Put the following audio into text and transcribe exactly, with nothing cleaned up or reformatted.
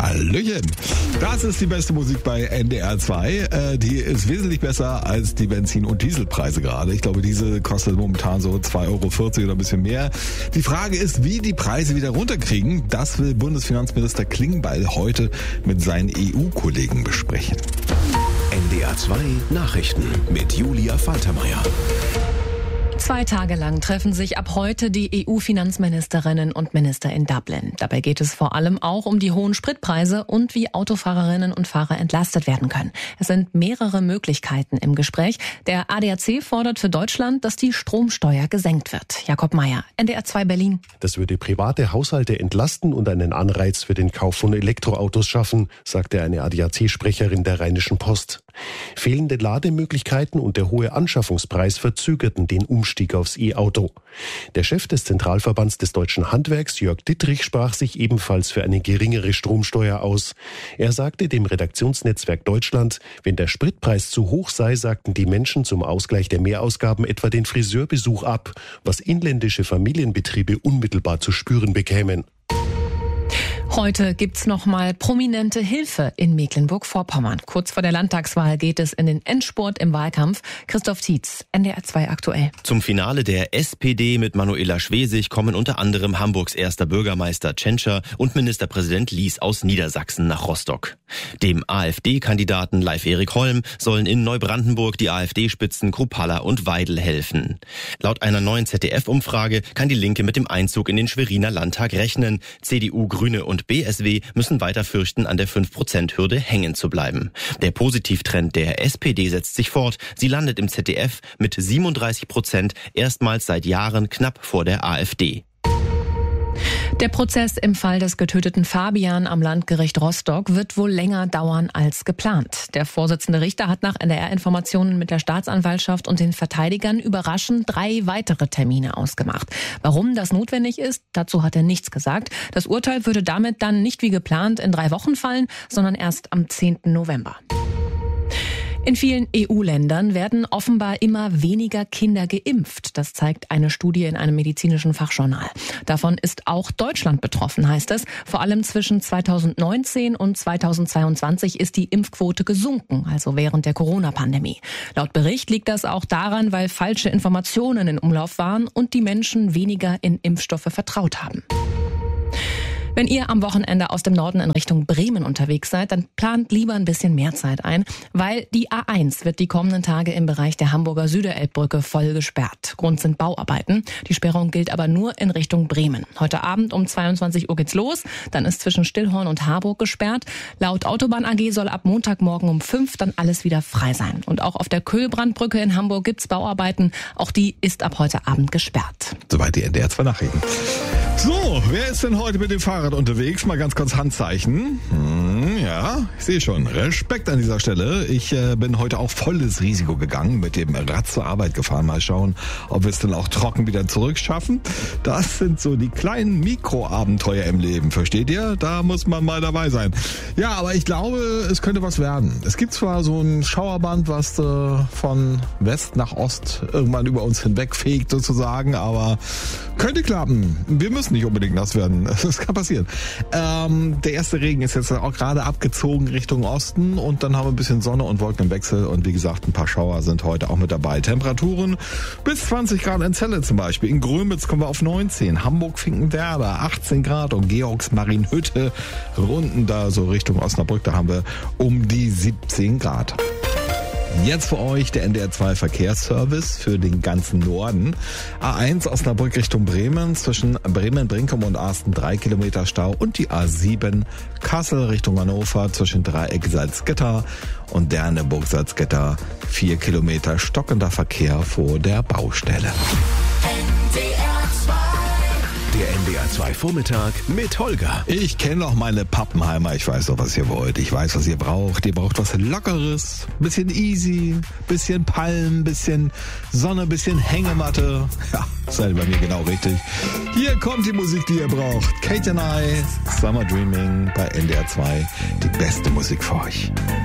Hallöchen. Das ist die beste Musik bei N D R zwei. Äh, die ist wesentlich besser als die Benzin- und Dieselpreise gerade. Ich glaube, Diesel kostet momentan so zwei Euro vierzig oder ein bisschen mehr. Die Frage ist, wie die Preise wieder runterkriegen. Das will Bundesfinanzminister Klingbeil heute mit seinen E U-Kollegen besprechen. N D R zwei Nachrichten mit Julia Faltermeier. Zwei Tage lang treffen sich ab heute die E U-Finanzministerinnen und Minister in Dublin. Dabei geht es vor allem auch um die hohen Spritpreise und wie Autofahrerinnen und Fahrer entlastet werden können. Es sind mehrere Möglichkeiten im Gespräch. Der A D A C fordert für Deutschland, dass die Stromsteuer gesenkt wird. Jakob Mayer, N D R zwei Berlin. Das würde private Haushalte entlasten und einen Anreiz für den Kauf von Elektroautos schaffen, sagte eine A D A C-Sprecherin der Rheinischen Post. Fehlende Lademöglichkeiten und der hohe Anschaffungspreis verzögerten den Umstieg aufs E-Auto. Der Chef des Zentralverbands des deutschen Handwerks, Jörg Dittrich, sprach sich ebenfalls für eine geringere Stromsteuer aus. Er sagte dem Redaktionsnetzwerk Deutschland, wenn der Spritpreis zu hoch sei, sagten die Menschen zum Ausgleich der Mehrausgaben etwa den Friseurbesuch ab, was inländische Familienbetriebe unmittelbar zu spüren bekämen. Heute gibt's noch mal prominente Hilfe in Mecklenburg-Vorpommern. Kurz vor der Landtagswahl geht es in den Endspurt im Wahlkampf. Christoph Tietz, N D R zwei aktuell. Zum Finale der S P D mit Manuela Schwesig kommen unter anderem Hamburgs erster Bürgermeister Tschentscher und Ministerpräsident Lies aus Niedersachsen nach Rostock. Dem AfD-Kandidaten Leif-Erik Holm sollen in Neubrandenburg die AfD-Spitzen Kruppalla und Weidel helfen. Laut einer neuen Z D F-Umfrage kann die Linke mit dem Einzug in den Schweriner Landtag rechnen. C D U, Grüne und B S W müssen weiter fürchten, an der fünf Prozent Hürde hängen zu bleiben. Der Positivtrend der S P D setzt sich fort. Sie landet im Z D F mit siebenunddreißig Prozent, erstmals seit Jahren knapp vor der AfD. Der Prozess im Fall des getöteten Fabian am Landgericht Rostock wird wohl länger dauern als geplant. Der Vorsitzende Richter hat nach N D R-Informationen mit der Staatsanwaltschaft und den Verteidigern überraschend drei weitere Termine ausgemacht. Warum das notwendig ist, dazu hat er nichts gesagt. Das Urteil würde damit dann nicht wie geplant in drei Wochen fallen, sondern erst am zehnten November. In vielen E U-Ländern werden offenbar immer weniger Kinder geimpft. Das zeigt eine Studie in einem medizinischen Fachjournal. Davon ist auch Deutschland betroffen, heißt es. Vor allem zwischen zweitausendneunzehn und zweitausendzweiundzwanzig ist die Impfquote gesunken, also während der Corona-Pandemie. Laut Bericht liegt das auch daran, weil falsche Informationen in Umlauf waren und die Menschen weniger in Impfstoffe vertraut haben. Wenn ihr am Wochenende aus dem Norden in Richtung Bremen unterwegs seid, dann plant lieber ein bisschen mehr Zeit ein, weil die A eins wird die kommenden Tage im Bereich der Hamburger Süderelbbrücke voll gesperrt. Grund sind Bauarbeiten. Die Sperrung gilt aber nur in Richtung Bremen. Heute Abend um zweiundzwanzig Uhr geht's los. Dann ist zwischen Stillhorn und Harburg gesperrt. Laut Autobahn A G soll ab Montagmorgen um fünf dann alles wieder frei sein. Und auch auf der Köhlbrandbrücke in Hamburg gibt's Bauarbeiten. Auch die ist ab heute Abend gesperrt. Soweit die N D R zwei Nachrichten. So, wer ist denn heute mit dem Fahrrad unterwegs? Mal ganz kurz Handzeichen. Hm, ja, ich sehe schon. Respekt an dieser Stelle. Ich äh, bin heute auch volles Risiko gegangen, mit dem Rad zur Arbeit gefahren. Mal schauen, ob wir es dann auch trocken wieder zurück schaffen. Das sind so die kleinen Mikroabenteuer im Leben, versteht ihr? Da muss man mal dabei sein. Ja, aber ich glaube, es könnte was werden. Es gibt zwar so ein Schauerband, was äh, von West nach Ost irgendwann über uns hinwegfegt sozusagen, aber könnte klappen. Wir müssen nicht unbedingt nass werden. Das kann passieren. Ähm, der erste Regen ist jetzt auch gerade abgezogen Richtung Osten und dann haben wir ein bisschen Sonne und Wolken im Wechsel und wie gesagt, ein paar Schauer sind heute auch mit dabei. Temperaturen bis zwanzig Grad in Celle zum Beispiel. In Grömitz kommen wir auf neunzehn. Hamburg-Finkenwerder achtzehn Grad und Georgsmarienhütte runden da so Richtung Osnabrück. Da haben wir um die siebzehn Grad. Jetzt für euch der N D R zwei Verkehrsservice für den ganzen Norden. A eins Osnabrück Richtung Bremen, zwischen Bremen-Brinkum und Arsten drei Kilometer Stau und die A sieben Kassel Richtung Hannover zwischen Dreieck Salzgitter und Derneburg-Salzgitter vier Kilometer stockender Verkehr vor der Baustelle. Der N D R zwei Vormittag mit Holger. Ich kenne noch meine Pappenheimer. Ich weiß doch, was ihr wollt. Ich weiß, was ihr braucht. Ihr braucht was Lockeres, bisschen easy, bisschen Palm, bisschen Sonne, bisschen Hängematte. Ja, seid ihr bei mir genau richtig. Hier kommt die Musik, die ihr braucht. Kate and I, Summer Dreaming bei N D R zwei. Die beste Musik für euch.